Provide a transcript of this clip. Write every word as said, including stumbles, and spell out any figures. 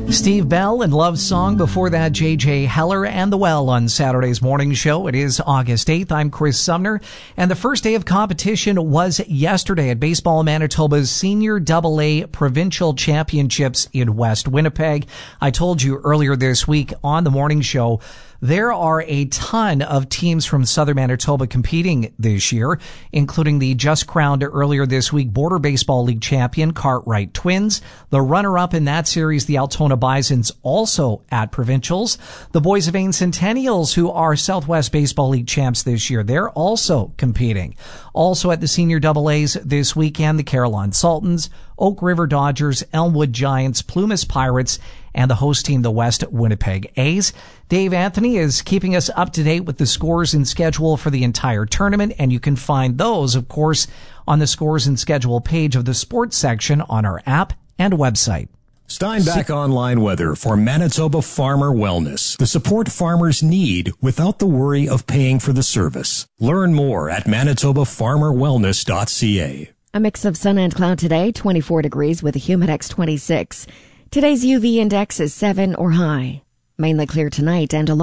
Steve Bell and Love Song. Before that, J J Heller and The Well on Saturday's morning show. It is August eighth. I'm Chris Sumner. And the first day of competition was yesterday at Baseball Manitoba's Senior Double A Provincial Championships in West Winnipeg. I told you earlier this week on the morning show, there are a ton of teams from Southern Manitoba competing this year, including the just crowned earlier this week Border Baseball League champion Cartwright Twins. The runner-up in that series, the Altona Bisons, also at provincials. The Boys of Ain Centennials, who are Southwest Baseball League champs this year, they're also competing. Also at the Senior Double A's this weekend, the Carillon Sultans, Oak River Dodgers, Elmwood Giants, Plumas Pirates, and the host team, the West Winnipeg A's. Dave Anthony is keeping us up to date with the scores and schedule for the entire tournament, and you can find those, of course, on the scores and schedule page of the sports section on our app and website. Steinbach Online Weather for Manitoba Farmer Wellness. The support farmers need without the worry of paying for the service. Learn more at manitoba farmer wellness dot c a. A mix of sun and cloud today, twenty-four degrees with a Humidex twenty-six. Today's U V index is seven or high. Mainly clear tonight and a low